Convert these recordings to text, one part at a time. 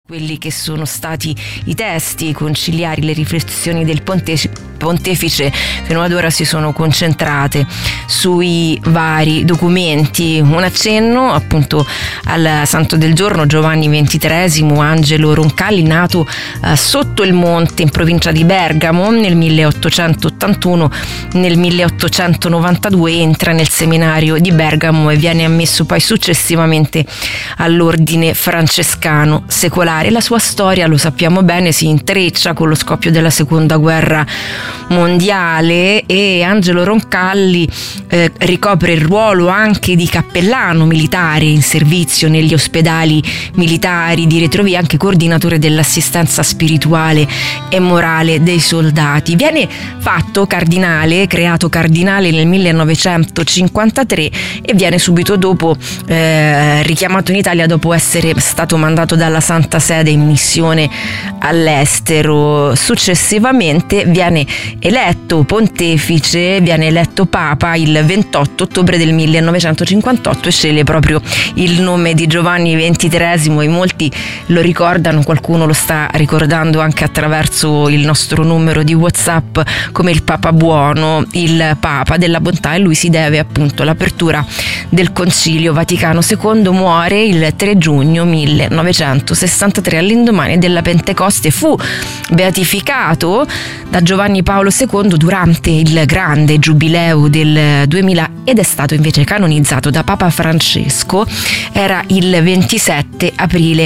Quelli che sono stati i testi conciliari, le riflessioni del pontefice fino ad ora si sono concentrate sui vari documenti. Un accenno appunto al santo del giorno, Giovanni XXIII, Angelo Roncalli, nato sotto il monte in provincia di Bergamo nel 1881. Nel 1892 entra nel seminario di Bergamo e viene ammesso poi successivamente all'ordine francescano secolare. La sua storia, lo sappiamo bene, si intreccia con lo scoppio della seconda guerra mondiale e Angelo Roncalli ricopre il ruolo anche di cappellano militare in servizio negli ospedali militari di retrovia, anche coordinatore dell'assistenza spirituale e morale dei soldati. Viene fatto cardinale, creato cardinale nel 1953 e viene subito dopo richiamato in Italia dopo essere stato mandato dalla Santa Sede in missione all'estero. Successivamente viene eletto pontefice, viene eletto papa il 28 ottobre del 1958 e sceglie proprio il nome di Giovanni XXIII e molti lo ricordano, qualcuno lo sta ricordando anche attraverso il nostro numero di WhatsApp come il Papa Buono, il Papa della bontà, e lui si deve appunto all'apertura del Concilio Vaticano II. Muore il 3 giugno 1963 all'indomani della Pentecoste. Fu beatificato da Giovanni Paolo II durante il grande giubileo del 2000 ed è stato invece canonizzato da Papa Francesco. Era il 27 aprile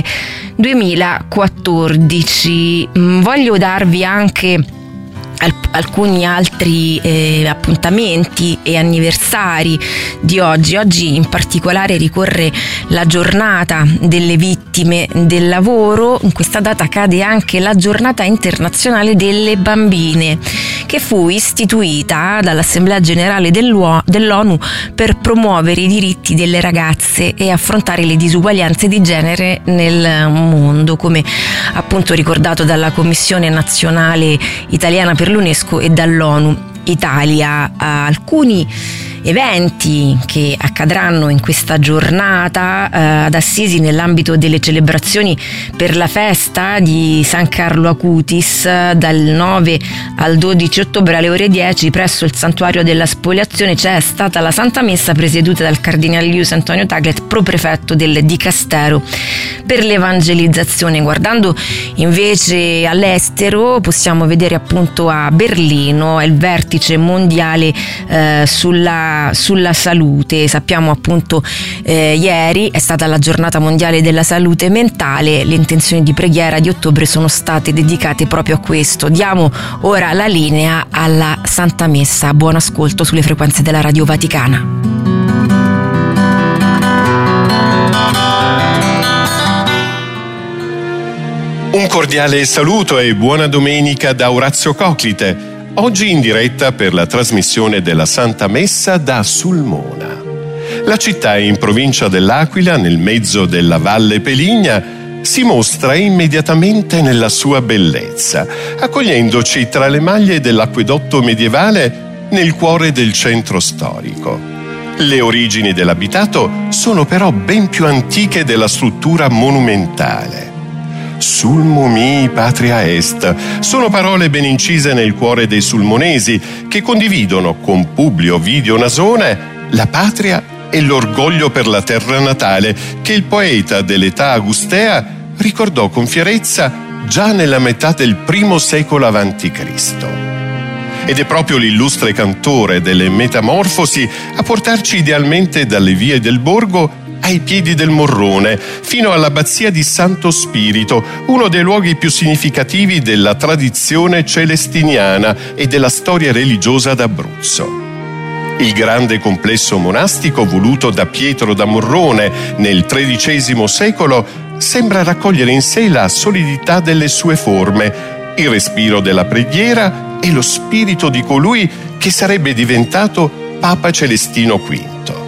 2014. Voglio darvi anche alcuni altri appuntamenti e anniversari di oggi. Oggi in particolare ricorre la giornata delle vittime del lavoro. In questa data cade anche la giornata internazionale delle bambine, che fu istituita dall'Assemblea Generale dell'ONU per promuovere i diritti delle ragazze e affrontare le disuguaglianze di genere nel mondo, come appunto ricordato dalla Commissione Nazionale Italiana per l'UNESCO e dall'ONU Italia. Alcuni eventi che accadranno in questa giornata ad Assisi nell'ambito delle celebrazioni per la festa di San Carlo Acutis dal 9 al 12 ottobre alle ore 10 presso il Santuario della Spoliazione c'è stata la Santa Messa presieduta dal Cardinale Luis Antonio Tagle, proprefetto del Dicastero per l'Evangelizzazione. Guardando invece all'estero possiamo vedere appunto a Berlino il vertice mondiale sulla salute. Sappiamo appunto ieri è stata la giornata mondiale della salute mentale. Le intenzioni di preghiera di ottobre sono state dedicate proprio a questo. Diamo ora la linea alla Santa Messa. Buon ascolto sulle frequenze della Radio Vaticana. Un cordiale saluto e buona domenica da Orazio Coclite. Oggi in diretta per la trasmissione della Santa Messa da Sulmona. La città in provincia dell'Aquila, nel mezzo della Valle Peligna, si mostra immediatamente nella sua bellezza, accogliendoci tra le maglie dell'acquedotto medievale nel cuore del centro storico. Le origini dell'abitato sono però ben più antiche della struttura monumentale. Sulmo mi patria est sono parole ben incise nel cuore dei sulmonesi, che condividono con Publio Ovidio Nasone la patria e l'orgoglio per la terra natale che il poeta dell'età augustea ricordò con fierezza già nella metà del I secolo a.C. Ed è proprio l'illustre cantore delle Metamorfosi a portarci idealmente dalle vie del borgo ai piedi del Morrone, fino all'abbazia di Santo Spirito, uno dei luoghi più significativi della tradizione celestiniana e della storia religiosa d'Abruzzo. Il grande complesso monastico voluto da Pietro da Morrone nel XIII secolo sembra raccogliere in sé la solidità delle sue forme, il respiro della preghiera e lo spirito di colui che sarebbe diventato Papa Celestino V.